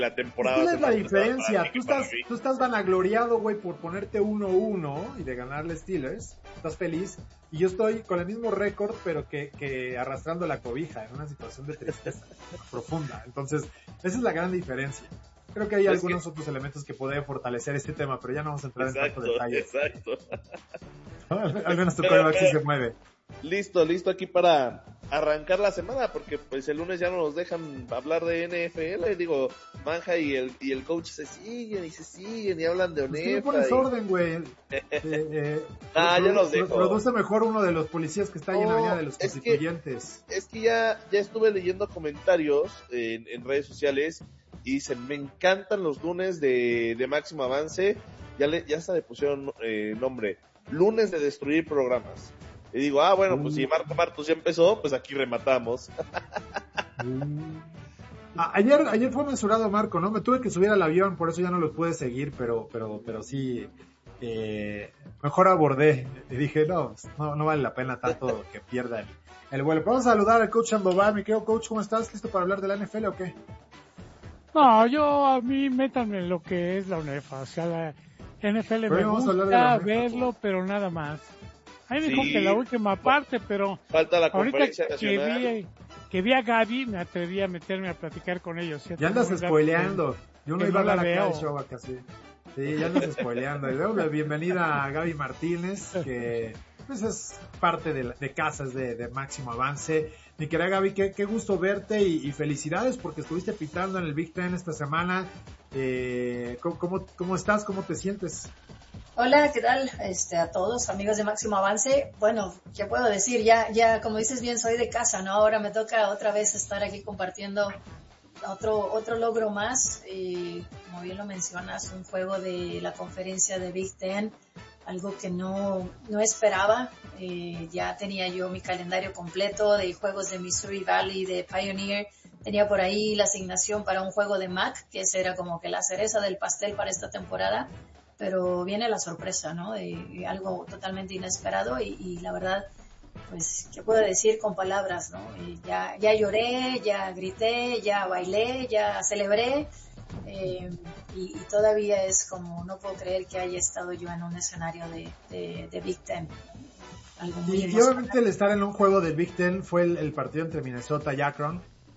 la temporada. ¿Cuál es la diferencia? Tú estás vanagloriado, güey, por ponerte 1-1 y de ganarle Steelers. Estás feliz. Y yo estoy con el mismo récord, pero que arrastrando la cobija en una situación de tristeza profunda. Entonces, esa es la gran diferencia. Creo que hay algunos otros elementos que pueden fortalecer este tema, pero ya no vamos a entrar en tanto detalle. Exacto. Al menos tu coreback sí se mueve. Listo aquí para arrancar la semana, porque pues el lunes ya no nos dejan hablar de NFL. Digo, Manja y el coach se siguen y hablan de ONEFA. No pones orden, güey. Ya los dejo. Produce mejor uno de los policías que está ahí en la Avenida de los Constituyentes. Es que ya estuve leyendo comentarios en redes sociales y dicen, me encantan los lunes de Máximo Avance. Ya hasta le pusieron nombre, lunes de destruir programas. Y digo, bueno, pues si Marco Martos ya empezó, pues aquí rematamos. Ayer fue mensurado Marco, ¿no? Me tuve que subir al avión, por eso ya no los pude seguir, pero sí, mejor abordé. Y dije, no vale la pena tanto que pierda el vuelo. Vamos a saludar al coach Sandoval. Mi querido coach, ¿cómo estás? ¿Listo para hablar de la NFL o qué? No, a mí métanme en lo que es la UNEFA, o sea, la NFL me gusta verlo, pero nada más. Ahí me dijo que la última parte, pero falta la conferencia nacional. Que vi a Gaby, me atreví a meterme a platicar con ellos. Ya andas spoileando. Yo no iba a dar acá el show acá, sí. Sí, ya andas spoileando. Y doble bienvenida a Gaby Martínez, que pues es parte de casas de Máximo Avance. Mi querida Gaby, qué gusto verte y felicidades porque estuviste pitando en el Big Ten esta semana. ¿Cómo estás? ¿Cómo te sientes? Hola, ¿qué tal? A todos, amigos de Máximo Avance. Bueno, ¿qué puedo decir? Ya, como dices bien, soy de casa, ¿no? Ahora me toca otra vez estar aquí compartiendo otro logro más. Como bien lo mencionas, un juego de la conferencia de Big Ten, algo que no esperaba. Ya tenía yo mi calendario completo de juegos de Missouri Valley, de Pioneer. Tenía por ahí la asignación para un juego de MAC, que esa era como que la cereza del pastel para esta temporada. Pero viene la sorpresa, ¿no? De algo totalmente inesperado y la verdad, pues, ¿qué puedo decir con palabras, no? Ya lloré, ya grité, ya bailé, ya celebré y todavía es como, no puedo creer que haya estado yo en un escenario de Big Ten. Algo muy y obviamente el estar en un juego de Big Ten fue el partido entre Minnesota y Akron.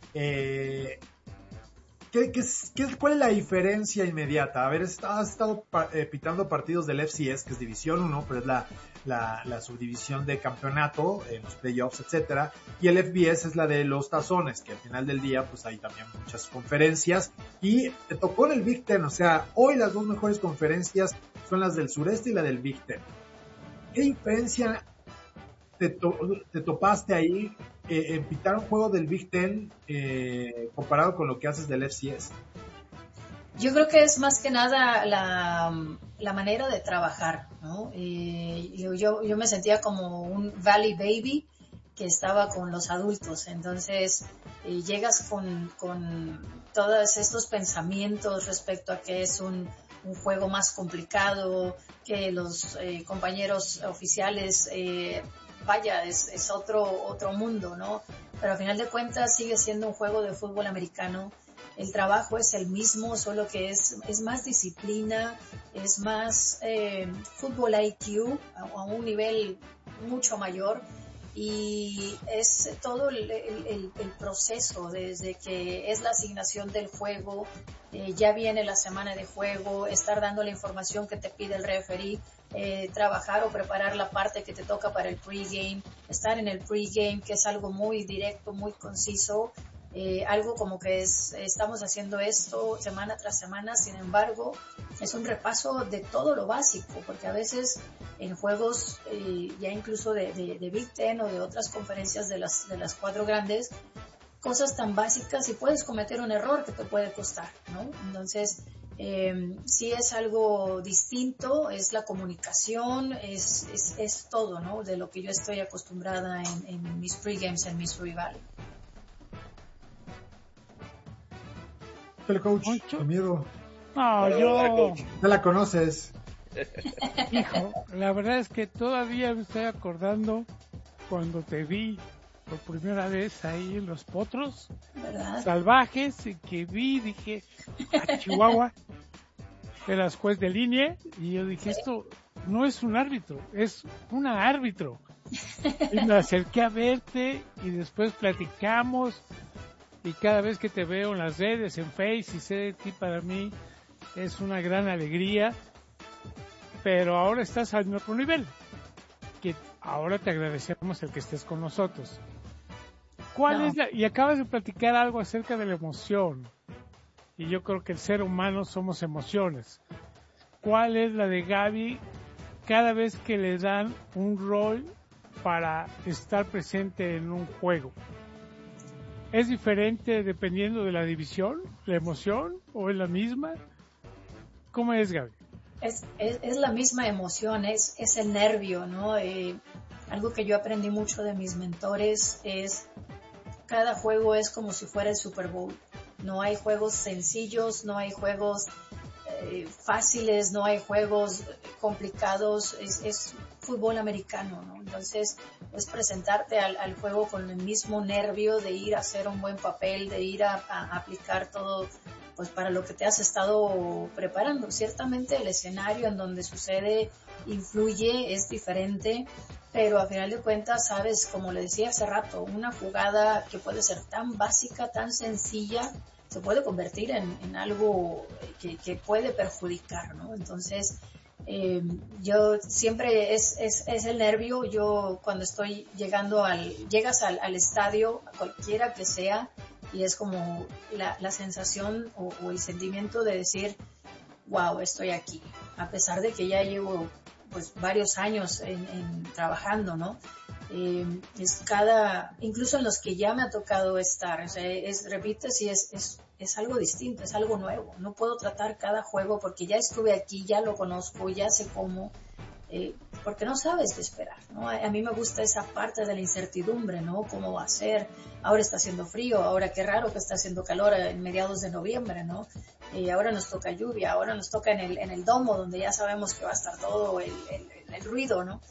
¿Cuál es la diferencia inmediata? A ver, has estado pitando partidos del FCS, que es División 1, pero es la subdivisión de campeonato, en los playoffs, etcétera, y el FBS es la de los tazones, que al final del día, pues hay también muchas conferencias, y te tocó en el Big Ten, o sea, hoy las dos mejores conferencias son las del sureste y la del Big Ten. ¿Qué diferencia te topaste ahí en pitar un juego del Big Ten comparado con lo que haces del FCS? Yo creo que es más que nada la manera de trabajar, ¿no? Yo me sentía como un Valley Baby que estaba con los adultos, entonces llegas con todos estos pensamientos respecto a que es un juego más complicado, que los compañeros oficiales es otro mundo, ¿no? Pero al final de cuentas sigue siendo un juego de fútbol americano. El trabajo es el mismo, solo que es más disciplina, es más fútbol IQ a un nivel mucho mayor y es todo el proceso desde que es la asignación del juego, ya viene la semana de juego, estar dando la información que te pide el referee, trabajar o preparar la parte que te toca para el pregame, estar en el pregame, que es algo muy directo, muy conciso, algo como que estamos haciendo esto semana tras semana, sin embargo, es un repaso de todo lo básico, porque a veces en juegos ya incluso de Big Ten o de otras conferencias de las cuatro grandes, cosas tan básicas y puedes cometer un error que te puede costar, ¿no? Entonces, sí es algo distinto, es la comunicación, es todo, ¿no? De lo que yo estoy acostumbrada en mis pregames en Missouri Valley. El coach, con miedo. No, yo... ¿Ya la conoces? Hijo, la verdad es que todavía me estoy acordando cuando te vi por primera vez ahí en los Potros, ¿verdad? Salvajes, que dije, a Chihuahua, era juez de línea, y yo dije, esto no es un árbitro, es una árbitro. Y me acerqué a verte, y después platicamos, y cada vez que te veo en las redes, en Face, y sé de ti, para mí es una gran alegría, pero ahora estás al otro nivel, que ahora te agradecemos el que estés con nosotros. Y acabas de platicar algo acerca de la emoción, y yo creo que el ser humano somos emociones. ¿Cuál es la de Gaby cada vez que le dan un rol para estar presente en un juego? ¿Es diferente dependiendo de la división, la emoción, o es la misma? ¿Cómo es, Gaby? Es la misma emoción, es el nervio, ¿no? Algo que yo aprendí mucho de mis mentores es cada juego es como si fuera el Super Bowl. No hay juegos sencillos, no hay juegos fáciles, no hay juegos complicados, es fútbol americano, ¿no? Entonces es presentarte al juego con el mismo nervio de ir a hacer un buen papel, de ir a aplicar todo pues para lo que te has estado preparando. Ciertamente el escenario en donde sucede influye, es diferente, pero a final de cuentas, sabes, como le decía hace rato, una jugada que puede ser tan básica, tan sencilla, se puede convertir en algo que puede perjudicar, ¿no? Entonces, yo siempre es el nervio. Yo cuando estoy llegas al estadio, cualquiera que sea, y es como la sensación o el sentimiento de decir, wow, estoy aquí, a pesar de que ya llevo pues varios años en trabajando, ¿no? Incluso en los que ya me ha tocado estar, o sea, repites y es algo distinto, es algo nuevo. No puedo tratar cada juego porque ya estuve aquí, ya lo conozco, ya sé cómo, porque no sabes qué esperar, ¿no? A mí me gusta esa parte de la incertidumbre, ¿no? ¿Cómo va a ser? Ahora está haciendo frío, ahora qué raro que está haciendo calor en mediados de noviembre, ¿no? Ahora nos toca lluvia, ahora nos toca en el domo, donde ya sabemos que va a estar todo el ruido, ¿no?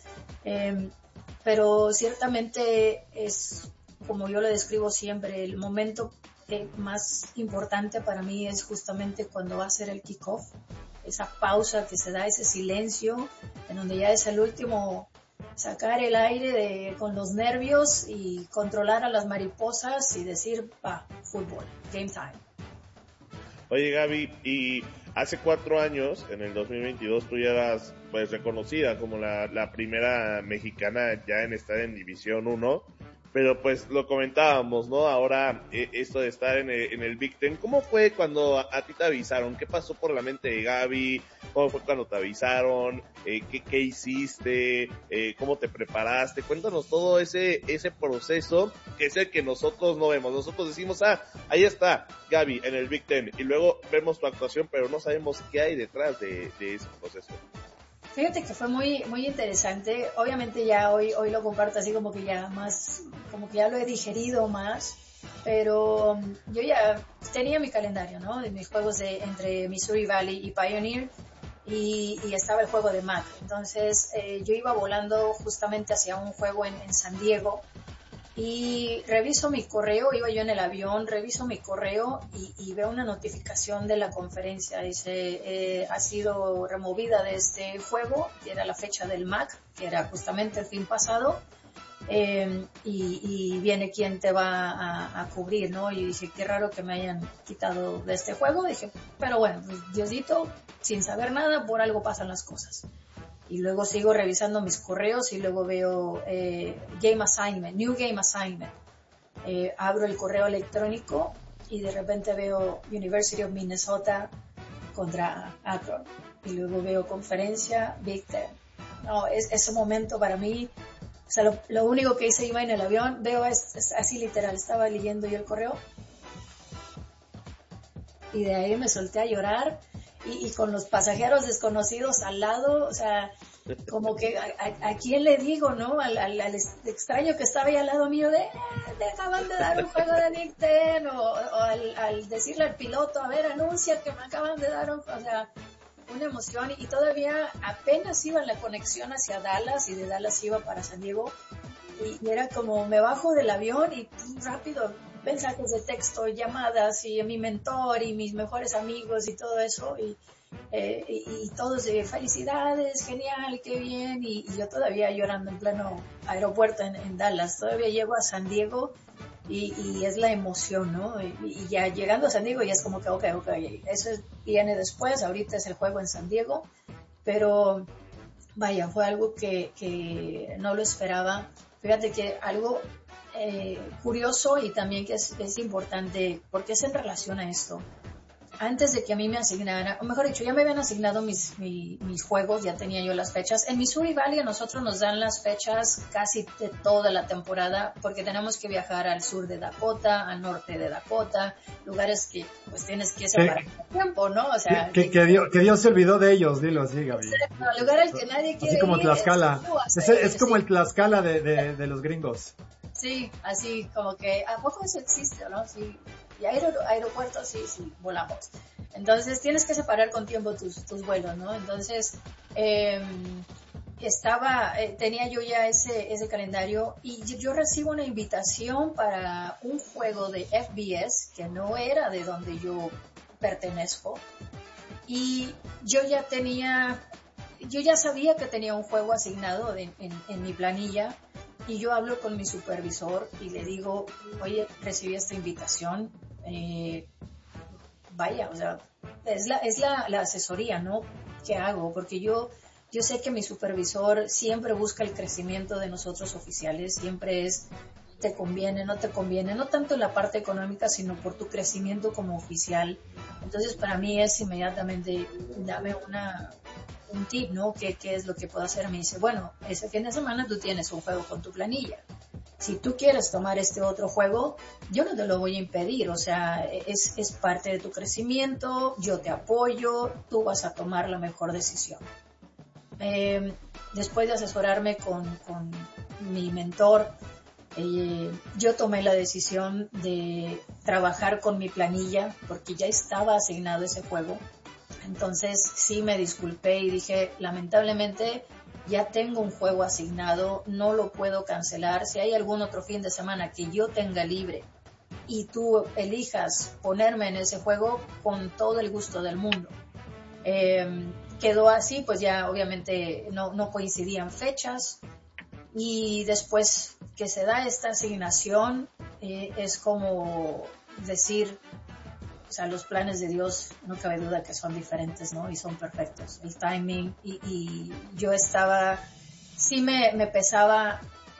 Pero ciertamente es, como yo lo describo siempre, el momento más importante para mí es justamente cuando va a ser el kickoff, esa pausa que se da, ese silencio, en donde ya es el último sacar el aire con los nervios y controlar a las mariposas y decir, fútbol, game time. Oye, Gaby, y hace 4 años, en el 2022, tú ya eras pues reconocida como la primera mexicana ya en estar en División 1, pero pues lo comentábamos, ¿no? Ahora esto de estar en el Big Ten, ¿cómo fue cuando a ti te avisaron? ¿Qué pasó por la mente de Gaby? ¿Cómo fue cuando te avisaron? ¿Qué hiciste? ¿Cómo te preparaste? Cuéntanos todo ese proceso que es el que nosotros no vemos. Nosotros decimos, ahí está Gaby en el Big Ten, y luego vemos tu actuación, pero no sabemos qué hay detrás de ese proceso. Fíjate que fue muy, muy interesante. Obviamente ya hoy lo comparto así como que ya lo he digerido más, pero yo ya tenía mi calendario, ¿no? De mis juegos entre Missouri Valley y Pioneer, y estaba el juego de MAC. Entonces yo iba volando justamente hacia un juego en San Diego, y reviso mi correo, iba yo en el avión, reviso mi correo y veo una notificación de la conferencia. Dice, ha sido removida de este juego, que era la fecha del MAC, que era justamente el fin pasado, y viene quien te va a cubrir, ¿no? Y dije, qué raro que me hayan quitado de este juego. Dije, pero bueno, Diosito, sin saber nada, por algo pasan las cosas. Y luego sigo revisando mis correos y luego veo New Game Assignment. Abro el correo electrónico y de repente veo University of Minnesota contra Akron. Y luego veo conferencia Big Ten. No, ese momento para mí, o sea, lo único que hice, iba en el avión, veo es así literal, estaba leyendo yo el correo y de ahí me solté a llorar. Y con los pasajeros desconocidos al lado, o sea, como que a quién le digo, ¿no? Al extraño que estaba ahí al lado mío te acaban de dar un juego de Big Ten, o al decirle al piloto, a ver, anuncia que me acaban de dar o sea, una emoción. Y todavía apenas iba la conexión hacia Dallas, y de Dallas iba para San Diego, y era como me bajo del avión y rápido mensajes de texto, llamadas y mi mentor y mis mejores amigos y todo eso y todos de felicidades, genial, qué bien y yo todavía llorando en pleno aeropuerto en Dallas, todavía llego a San Diego y es la emoción, ¿no? Y ya llegando a San Diego ya es como que ok, eso viene después, ahorita es el juego en San Diego, pero vaya, fue algo que no lo esperaba. Fíjate que algo curioso y también que es importante, porque es en relación a esto. Antes de que a mí me asignaran, o mejor dicho, ya me habían asignado mis juegos, ya tenía yo las fechas. En Missouri Valley a nosotros nos dan las fechas casi de toda la temporada, porque tenemos que viajar al sur de Dakota, al norte de Dakota, lugares que pues tienes que separar el tiempo, ¿no? O sea, que Dios se olvidó de ellos, dilo así, Gaby. Exacto, el lugar al que nadie quiere así como ir, Tlaxcala. Es como el Tlaxcala de los gringos. Sí, así como que, ¿a poco eso existe, no? Sí, y aeropuertos sí, volamos. Entonces tienes que separar con tiempo tus vuelos, ¿no? Entonces tenía yo ya ese calendario y yo recibo una invitación para un juego de FBS que no era de donde yo pertenezco y yo ya sabía que tenía un juego asignado en mi planilla. Y yo hablo con mi supervisor y le digo, oye, recibí esta invitación, vaya, o sea, es la asesoría, ¿no? ¿Qué hago? Porque yo sé que mi supervisor siempre busca el crecimiento de nosotros oficiales, siempre es, te conviene, no tanto en la parte económica, sino por tu crecimiento como oficial. Entonces, para mí es inmediatamente, dame un tip, ¿no? ¿Qué es lo que puedo hacer? Me dice, bueno, ese fin de semana tú tienes un juego con tu planilla. Si tú quieres tomar este otro juego, yo no te lo voy a impedir, o sea, es parte de tu crecimiento, yo te apoyo, tú vas a tomar la mejor decisión. Después de asesorarme con mi mentor, yo tomé la decisión de trabajar con mi planilla porque ya estaba asignado ese juego. Entonces sí me disculpé y dije, lamentablemente ya tengo un juego asignado, no lo puedo cancelar. Si hay algún otro fin de semana que yo tenga libre y tú elijas ponerme en ese juego, con todo el gusto del mundo. Quedó así, pues ya obviamente no coincidían fechas y después que se da esta asignación es como decir, o sea, los planes de Dios, no cabe duda que son diferentes, ¿no? Y son perfectos. El timing y yo estaba, sí me pesaba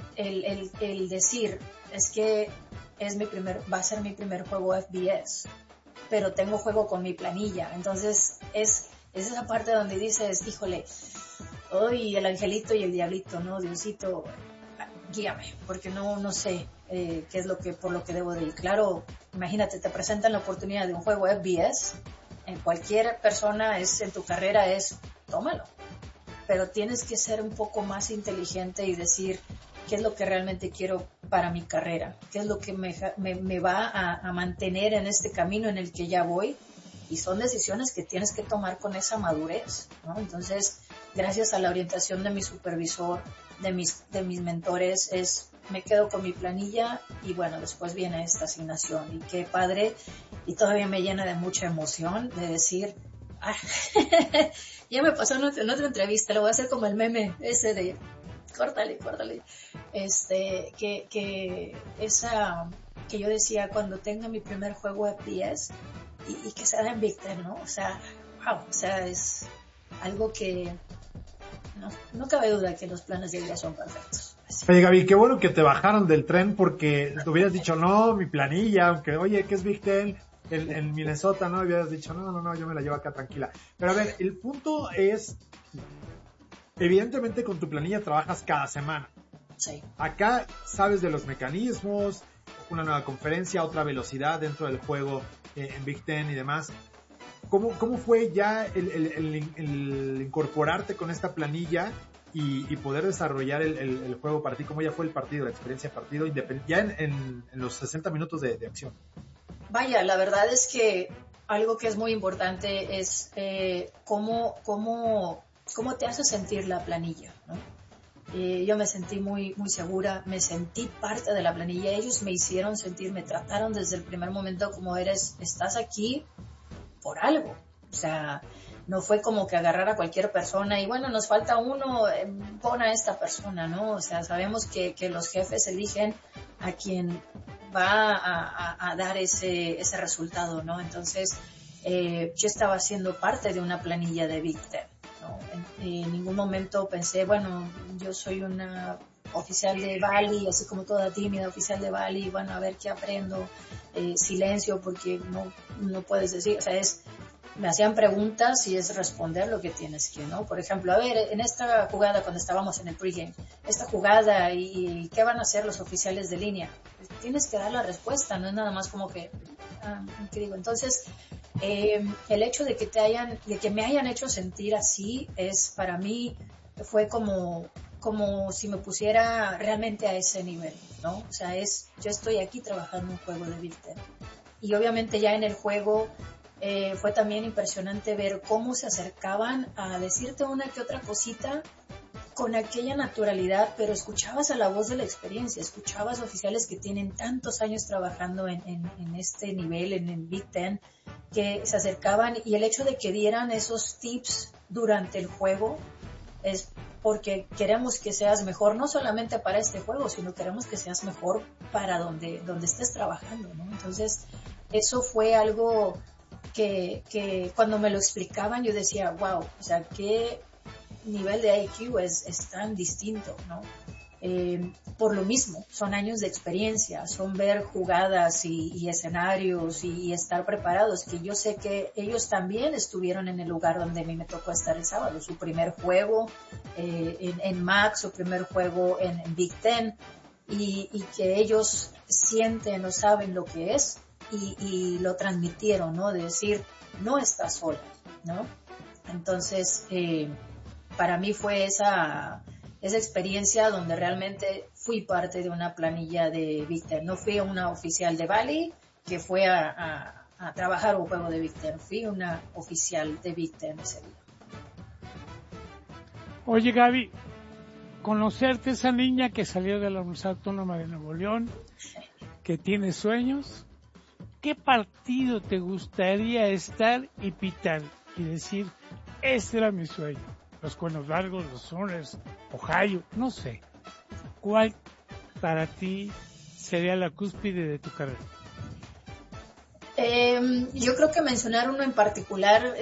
el decir, es que va a ser mi primer juego FBS, pero tengo juego con mi planilla. Entonces es esa parte donde dices, híjole, hoy el angelito y el diablito, ¿no? Diosito, guíame, porque no sé qué es por lo que debo de ir. Claro, imagínate, te presentan la oportunidad de un juego FBS, en cualquier persona en tu carrera tómalo, pero tienes que ser un poco más inteligente y decir qué es lo que realmente quiero para mi carrera, qué es lo que me va a mantener en este camino en el que ya voy, y son decisiones que tienes que tomar con esa madurez, ¿no? Entonces, gracias a la orientación de mi supervisor, de mis mentores, me quedo con mi planilla y bueno, después viene esta asignación y qué padre, y todavía me llena de mucha emoción de decir, ya me pasó en otra entrevista, lo voy a hacer como el meme ese de córtale, que yo decía cuando tenga mi primer juego FPS y que sea en Big Ten, ¿no? O sea, wow, o sea, es algo que no cabe duda que los planes de vida son perfectos. Así. Oye, Gaby, qué bueno que te bajaron del tren porque te hubieras dicho, no, mi planilla, aunque, oye, ¿qué es Big Ten? En Minnesota, ¿no? Hubieras dicho, no, yo me la llevo acá tranquila. Pero a ver, el punto es, evidentemente con tu planilla trabajas cada semana. Sí. Acá sabes de los mecanismos, una nueva conferencia, otra velocidad dentro del juego en Big Ten y demás. ¿Cómo fue ya el incorporarte con esta planilla y poder desarrollar el juego para ti? ¿Cómo ya fue el partido, la experiencia de partido, ya en los 60 minutos de acción? Vaya, la verdad es que algo que es muy importante es cómo te hace sentir la planilla, ¿no? Yo me sentí muy, muy segura, me sentí parte de la planilla. Ellos me hicieron sentir, me trataron desde el primer momento como estás aquí por algo. O sea, no fue como que agarrar a cualquier persona y bueno, nos falta uno, pon a esta persona, ¿no? O sea, sabemos que los jefes eligen a quien va a dar ese resultado, ¿no? Entonces, yo estaba siendo parte de una planilla de Big Ten, ¿no? En ningún momento pensé, bueno, yo soy una oficial de Bali, así como toda tímida oficial de Bali, bueno, a ver qué aprendo, silencio porque no puedes decir, o sea, me hacían preguntas y es responder lo que tienes que, ¿no? Por ejemplo, a ver, en esta jugada cuando estábamos en el pregame, esta jugada y qué van a hacer los oficiales de línea, tienes que dar la respuesta, no es nada más como que, ¿qué digo? Entonces, el hecho de que me hayan hecho sentir así es para mí fue como si me pusiera realmente a ese nivel, ¿no? O sea, yo estoy aquí trabajando un juego de Big Ten. Y obviamente ya en el juego fue también impresionante ver cómo se acercaban a decirte una que otra cosita con aquella naturalidad, pero escuchabas a la voz de la experiencia, escuchabas oficiales que tienen tantos años trabajando en este nivel, en el Big Ten, que se acercaban y el hecho de que dieran esos tips durante el juego es porque queremos que seas mejor, no solamente para este juego, sino queremos que seas mejor para donde estés trabajando, ¿no? Entonces, eso fue algo que cuando me lo explicaban yo decía, wow, o sea, qué nivel de IQ es tan distinto, ¿no? Por lo mismo, son años de experiencia, son ver jugadas y escenarios y estar preparados, que yo sé que ellos también estuvieron en el lugar donde a mí me tocó estar el sábado, su primer juego en MAC, su primer juego en Big Ten, y que ellos sienten o saben lo que es y lo transmitieron, ¿no? De decir, no estás sola, ¿no? Entonces, para mí fue esa experiencia donde realmente fui parte de una planilla de Big Ten. No fui una oficial de Bali que fue a trabajar un juego de Big Ten. Fui una oficial de Big Ten ese día. Oye, Gaby, conocerte esa niña que salió de la Universidad Autónoma de Nuevo León, que tiene sueños, ¿qué partido te gustaría estar y pitar y decir, este era mi sueño? Los Cuernos Largos, los Sooners, Ohio, no sé. ¿Cuál para ti sería la cúspide de tu carrera? Yo creo que mencionar uno en particular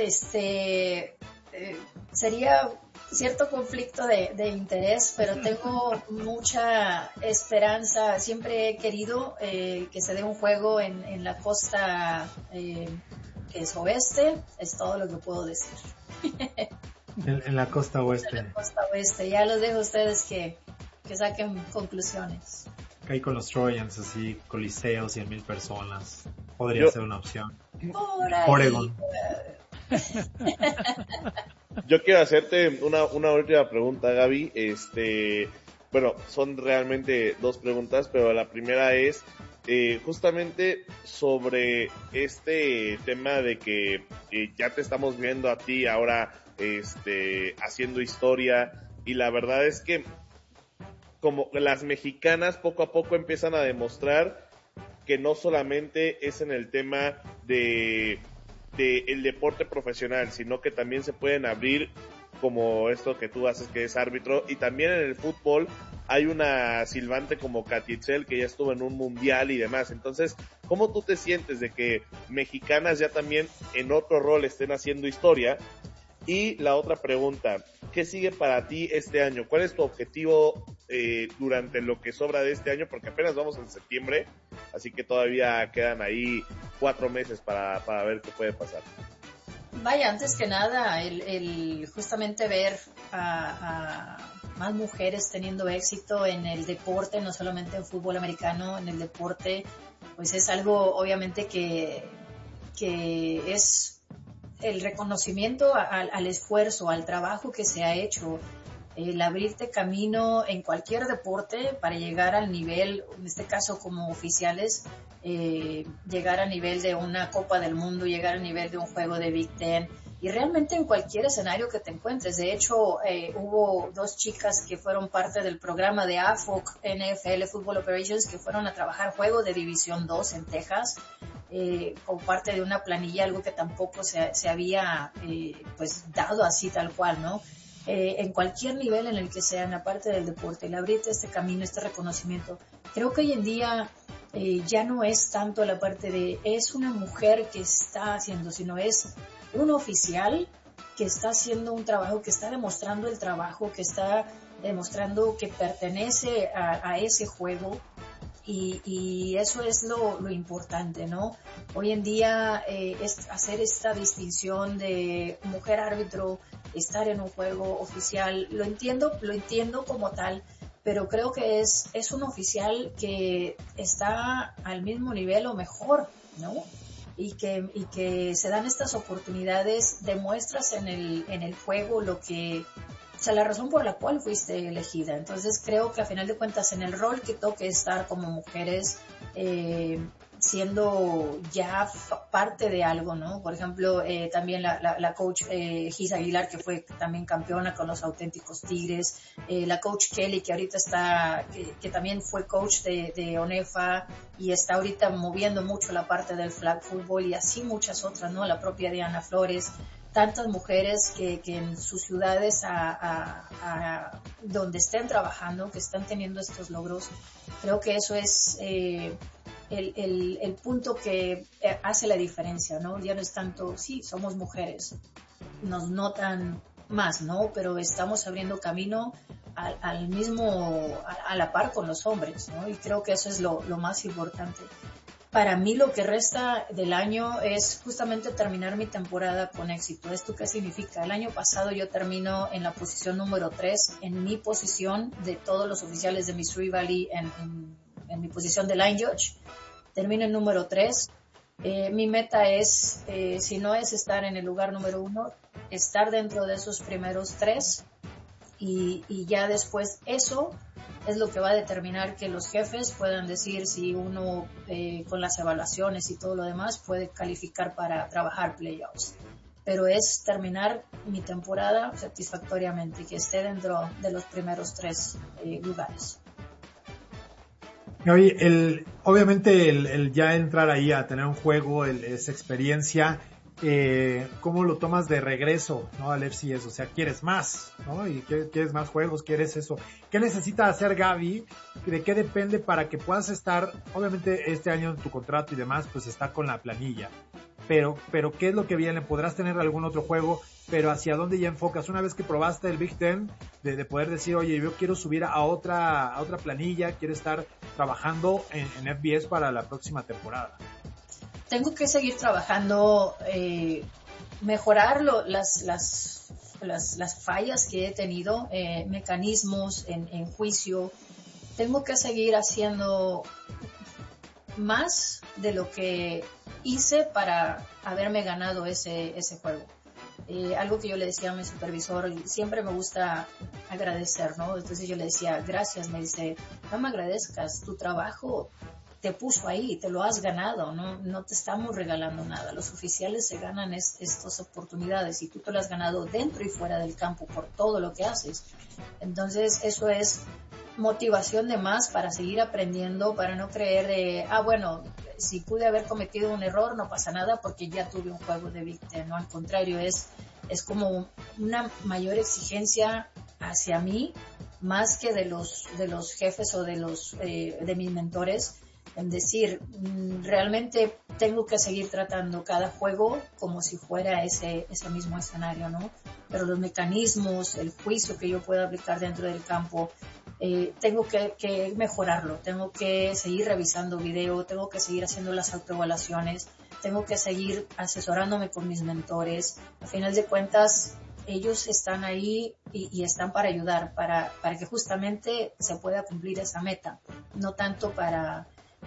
sería cierto conflicto de interés, pero tengo mucha esperanza. Siempre he querido que se dé un juego en la costa que es oeste, es todo lo que puedo decir. En la costa oeste. En la costa oeste, ya los dejo a ustedes que saquen conclusiones. Ahí con los Trojans, así, Coliseo, 100,000 personas. Podría ser una opción. Oregon. Yo quiero hacerte una última pregunta, Gaby. Bueno, son realmente dos preguntas, pero la primera es justamente sobre este tema de que ya te estamos viendo a ti ahora haciendo historia, y la verdad es que como las mexicanas poco a poco empiezan a demostrar que no solamente es en el tema de el deporte profesional, sino que también se pueden abrir como esto que tú haces, que es árbitro, y también en el fútbol hay una silbante como Katy Itzel que ya estuvo en un mundial y demás. Entonces, ¿cómo tú te sientes de que mexicanas ya también en otro rol estén haciendo historia? Y la otra pregunta, ¿qué sigue para ti este año? ¿Cuál es tu objetivo durante lo que sobra de este año? Porque apenas vamos en septiembre, así que todavía quedan ahí 4 meses para ver qué puede pasar. Vaya, antes que nada, el justamente ver a más mujeres teniendo éxito en el deporte, no solamente en fútbol americano, en el deporte, pues es algo obviamente que es el reconocimiento al esfuerzo, al trabajo que se ha hecho, el abrirte camino en cualquier deporte para llegar al nivel, en este caso como oficiales, llegar a nivel de una Copa del Mundo, llegar a nivel de un juego de Big Ten, y realmente en cualquier escenario que te encuentres. De hecho, hubo 2 chicas que fueron parte del programa de AFOC, NFL Football Operations, que fueron a trabajar juego de División 2 en Texas, como parte de una planilla, algo que tampoco se había pues dado así tal cual, ¿no? En cualquier nivel en el que sea, en la parte del deporte, el abrirte este camino, este reconocimiento. Creo que hoy en día ya no es tanto la parte de es una mujer que está haciendo, sino es un oficial que está haciendo un trabajo, que está demostrando el trabajo, que está demostrando que pertenece a ese juego, y eso es lo importante, ¿no? Hoy en día es hacer esta distinción de mujer árbitro, estar en un juego oficial, lo entiendo como tal, pero creo que es un oficial que está al mismo nivel o mejor, ¿no? Y que se dan estas oportunidades, demuestras en el juego lo que, o sea, la razón por la cual fuiste elegida. Entonces creo que a final de cuentas en el rol que toque estar como mujeres, siendo ya parte de algo, ¿no? Por ejemplo, también la coach Gis Aguilar, que fue también campeona con los Auténticos Tigres, la coach Kelly, que ahorita está, que también fue coach de ONEFA y está ahorita moviendo mucho la parte del flag football, y así muchas otras, ¿no? La propia Diana Flores, tantas mujeres que en sus ciudades a donde estén trabajando, que están teniendo estos logros. Creo que eso es el punto que hace la diferencia, ¿no? Ya no es tanto, sí, somos mujeres, nos notan más, ¿no? Pero estamos abriendo camino al mismo, a la par con los hombres, ¿no? Y creo que eso es lo más importante. Para mí lo que resta del año es justamente terminar mi temporada con éxito. ¿Esto qué significa? El año pasado yo termino en la posición número 3, en mi posición de todos los oficiales de Missouri Valley, en mi posición de line judge. Termino en número 3. Mi meta es, si no es estar en el lugar número 1, estar dentro de esos primeros 3, y ya después eso es lo que va a determinar que los jefes puedan decir si uno, con las evaluaciones y todo lo demás, puede calificar para trabajar playoffs. Pero es terminar mi temporada satisfactoriamente, que esté dentro de los primeros 3 lugares. Oye, obviamente el ya entrar ahí a tener un juego, esa experiencia, ¿cómo lo tomas de regreso, ¿no? Al FCS? O sea, ¿quieres más, ¿no? Y ¿quieres más juegos? ¿Quieres eso? ¿Qué necesita hacer Gaby? ¿De qué depende para que puedas estar? Obviamente este año en tu contrato y demás, pues está con la planilla. Pero ¿qué es lo que viene? ¿Podrás tener algún otro juego? Pero ¿hacia dónde ya enfocas? Una vez que probaste el Big Ten, de poder decir, oye, yo quiero subir a otra planilla, quiero estar trabajando en FBS para la próxima temporada. Tengo que seguir trabajando, mejorar las fallas que he tenido, mecanismos en juicio. Tengo que seguir haciendo más de lo que hice para haberme ganado ese juego. Algo que yo le decía a mi supervisor, siempre me gusta agradecer, ¿no? Entonces yo le decía, gracias. Me dice, no me agradezcas, tu trabajo te puso ahí, te lo has ganado, no te estamos regalando nada. Los oficiales se ganan estas oportunidades y tú te lo has ganado dentro y fuera del campo por todo lo que haces. Entonces eso es motivación de más para seguir aprendiendo, para no creer de, bueno, si pude haber cometido un error no pasa nada porque ya tuve un juego de Big Ten, ¿no? Al contrario, es como una mayor exigencia hacia mí, más que de los jefes o de mis mentores, en decir, realmente tengo que seguir tratando cada juego como si fuera ese mismo escenario, ¿no? Pero los mecanismos, el juicio que yo pueda aplicar dentro del campo, tengo que mejorarlo, tengo que seguir revisando video, tengo que seguir haciendo las autoevaluaciones, tengo que seguir asesorándome con mis mentores. A final de cuentas, ellos están ahí y están para ayudar, para que justamente se pueda cumplir esa meta, no tanto para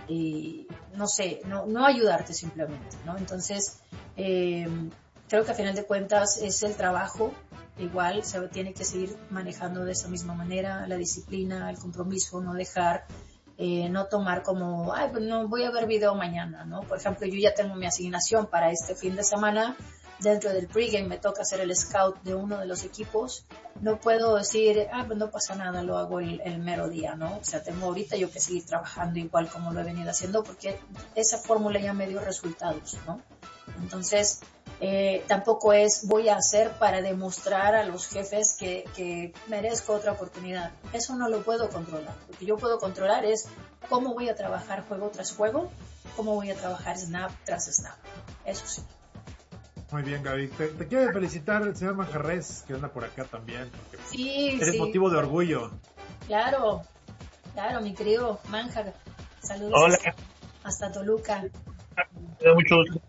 no ayudarte simplemente, ¿no? Entonces, creo que a final de cuentas es el trabajo, igual se tiene que seguir manejando de esa misma manera, la disciplina, el compromiso, no dejar, no tomar como, pues no voy a ver video mañana, ¿no? Por ejemplo, yo ya tengo mi asignación para este fin de semana, dentro del pregame me toca hacer el scout de uno de los equipos, no puedo decir, pues no pasa nada, lo hago el mero día, ¿no? O sea, tengo ahorita yo que seguir trabajando igual como lo he venido haciendo porque esa fórmula ya me dio resultados, ¿no? Entonces, tampoco voy a hacer para demostrar a los jefes que merezco otra oportunidad. Eso no lo puedo controlar. Lo que yo puedo controlar es cómo voy a trabajar juego tras juego, cómo voy a trabajar snap tras snap. Eso sí. Muy bien, Gaby. Te quiero felicitar el señor Manjarres, que anda por acá también. Porque sí, eres motivo de orgullo. Claro, mi querido Manjar. Saludos. Hola. Hasta Toluca. Me da mucho gusto.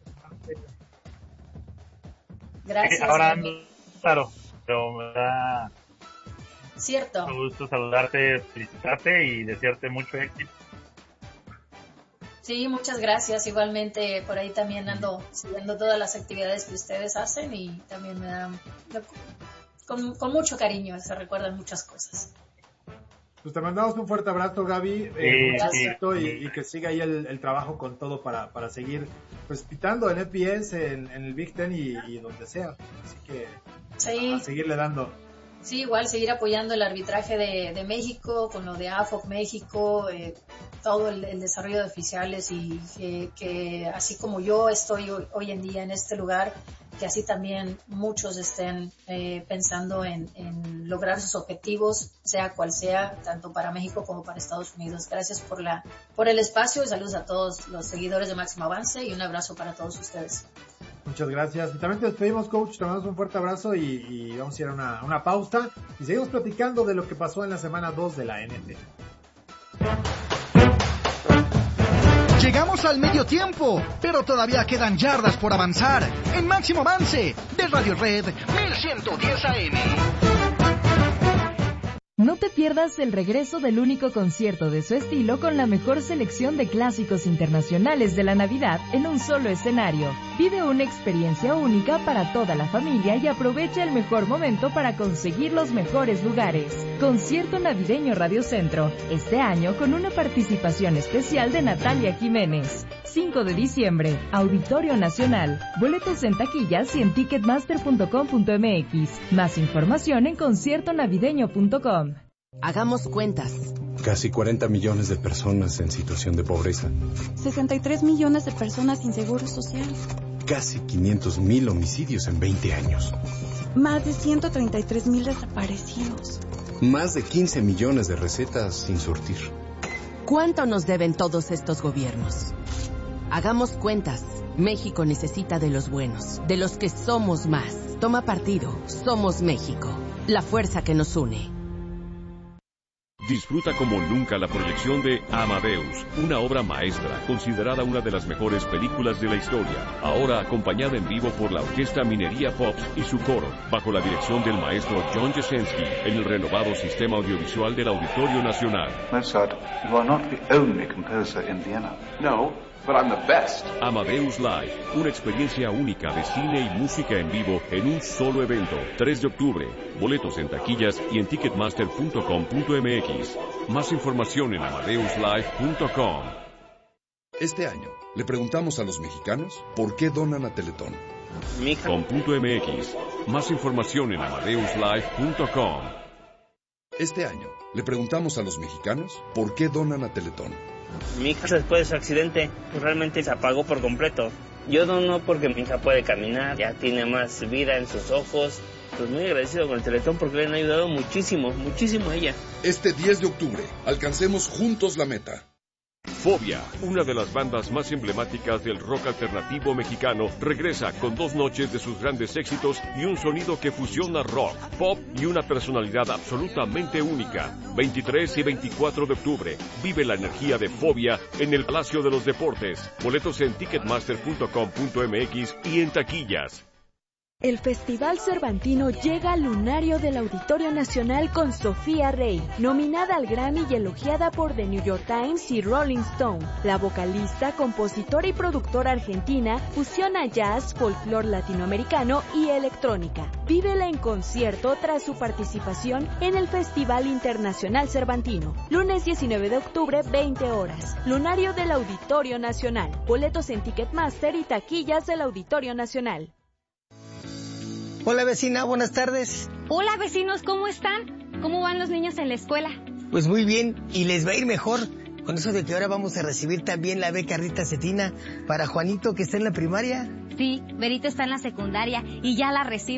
Gracias. Ahora ando, claro, pero me da cierto. mucho gusto saludarte, felicitarte y desearte mucho éxito. Sí, muchas gracias. Igualmente, por ahí también ando siguiendo todas las actividades que ustedes hacen y también me dan con mucho cariño, se recuerdan muchas cosas. Pues te mandamos un fuerte abrazo, Gaby, y que siga ahí el trabajo con todo para seguir pues pitando en FBS, en el Big Ten y donde sea. Así que a seguirle dando. Sí, igual seguir apoyando el arbitraje de México, con lo de AFOC México, todo el desarrollo de oficiales y que así como yo estoy hoy en día en este lugar, que así también muchos estén pensando en lograr sus objetivos, sea cual sea, tanto para México como para Estados Unidos. Gracias por el espacio y saludos a todos los seguidores de Máximo Avance y un abrazo para todos ustedes. Muchas gracias. Y también te despedimos, coach. Te mandamos un fuerte abrazo y vamos a ir a una pausa y seguimos platicando de lo que pasó en la semana 2 de la NFL. Llegamos al medio tiempo, pero todavía quedan yardas por avanzar en Máximo Avance de Radio Red 1110 AM. No te pierdas el regreso del único concierto de su estilo con la mejor selección de clásicos internacionales de la Navidad en un solo escenario. Vive una experiencia única para toda la familia y aprovecha el mejor momento para conseguir los mejores lugares. Concierto Navideño Radio Centro, este año con una participación especial de Natalia Jiménez. 5 de diciembre, Auditorio Nacional. Boletos en taquillas y en ticketmaster.com.mx. Más información en conciertonavideño.com. Hagamos cuentas. Casi 40 millones de personas en situación de pobreza. 63 millones de personas sin seguro social. Casi 500,000 homicidios en 20 años. Más de 133,000 desaparecidos. Más de 15 millones de recetas sin surtir. ¿Cuánto nos deben todos estos gobiernos? Hagamos cuentas. México necesita de los buenos, de los que somos más. Toma partido. Somos México. La fuerza que nos une. Disfruta como nunca la proyección de Amadeus, una obra maestra, considerada una de las mejores películas de la historia. Ahora acompañada en vivo por la Orquesta Minería Pops y su coro, bajo la dirección del maestro John Jasenski, en el renovado sistema audiovisual del Auditorio Nacional. Mozart, you are not the only composer in Vienna. No, but I'm the best. Amadeus Live, una experiencia única de cine y música en vivo en un solo evento. 3 de octubre. Boletos en taquillas y en ticketmaster.com.mx. Más información en amadeuslive.com. Este año le preguntamos a los mexicanos por qué donan a Teletón. .mx. Más información en amadeuslive.com. Este año le preguntamos a los mexicanos por qué donan a Teletón. Mi hija después de su accidente pues realmente se apagó por completo. Yo dono porque mi hija puede caminar, ya tiene más vida en sus ojos. Pues muy agradecido con el Teletón porque le han ayudado muchísimo, muchísimo a ella. Este 10 de octubre, alcancemos juntos la meta. Fobia, una de las bandas más emblemáticas del rock alternativo mexicano, regresa con 2 noches de sus grandes éxitos y un sonido que fusiona rock, pop y una personalidad absolutamente única. 23 y 24 de octubre, vive la energía de Fobia en el Palacio de los Deportes. Boletos en ticketmaster.com.mx y en taquillas. El Festival Cervantino llega al lunario del Auditorio Nacional con Sofía Rey, nominada al Grammy y elogiada por The New York Times y Rolling Stone. La vocalista, compositora y productora argentina fusiona jazz, folclore latinoamericano y electrónica. Vívela en concierto tras su participación en el Festival Internacional Cervantino. Lunes 19 de octubre, 20 horas. Lunario del Auditorio Nacional. Boletos en Ticketmaster y taquillas del Auditorio Nacional. Hola vecina, buenas tardes. Hola vecinos, ¿cómo están? ¿Cómo van los niños en la escuela? Pues muy bien, y les va a ir mejor. Con eso de que ahora vamos a recibir también la beca Rita Cetina para Juanito, que está en la primaria. Sí, Berito está en la secundaria y ya la recibe.